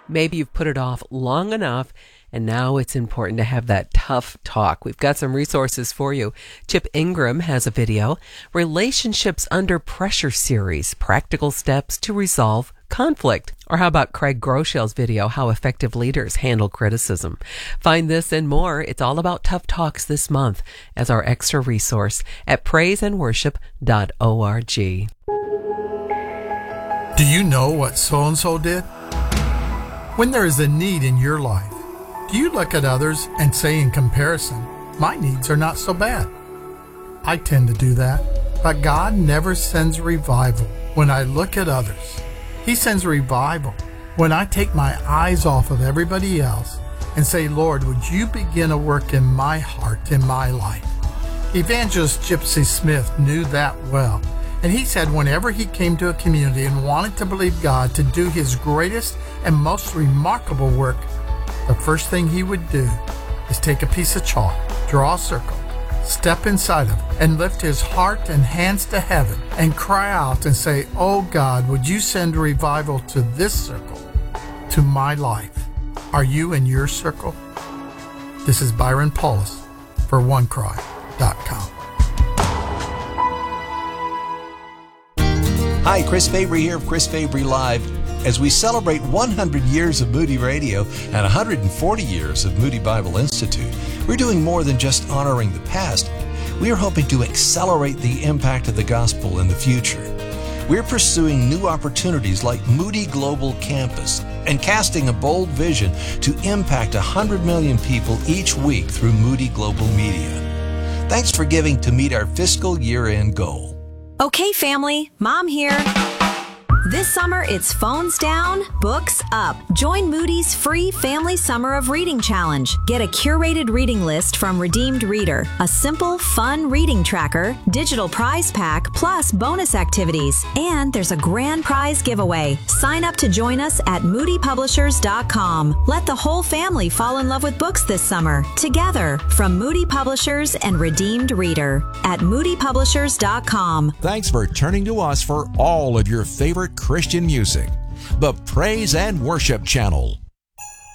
Maybe you've put it off long enough, and now it's important to have that tough talk. We've got some resources for you. Chip Ingram has a video, Relationships Under Pressure series, practical steps to resolve conflict. Or how about Craig Groeschel's video, How Effective Leaders Handle Criticism. Find this and more. It's all about tough talks this month as our extra resource at praiseandworship.org. Do you know what so-and-so did? When there is a need in your life, do you look at others and say in comparison, my needs are not so bad? I tend to do that, but God never sends revival when I look at others. He sends revival when I take my eyes off of everybody else and say, Lord, would you begin a work in my heart, in my life? Evangelist Gypsy Smith knew that well. And he said whenever he came to a community and wanted to believe God to do his greatest and most remarkable work, the first thing he would do is take a piece of chalk, draw a circle, step inside of it, and lift his heart and hands to heaven and cry out and say, oh God, would you send revival to this circle, to my life? Are you in your circle? This is Byron Paulus for OneCry.com. Hi, Chris Fabry here of Chris Fabry Live. As we celebrate 100 years of Moody Radio and 140 years of Moody Bible Institute, we're doing more than just honoring the past. We are hoping to accelerate the impact of the gospel in the future. We're pursuing new opportunities like Moody Global Campus and casting a bold vision to impact 100 million people each week through Moody Global Media. Thanks for giving to meet our fiscal year-end goal. Okay, family, Mom here. This summer, it's phones down, books up. Join Moody's free Family Summer of Reading Challenge. Get a curated reading list from Redeemed Reader, a simple, fun reading tracker, digital prize pack, plus bonus activities. And there's a grand prize giveaway. Sign up to join us at moodypublishers.com. Let the whole family fall in love with books this summer. Together, from Moody Publishers and Redeemed Reader at moodypublishers.com. Thanks for turning to us for all of your favorite Christian music. The Praise and Worship Channel.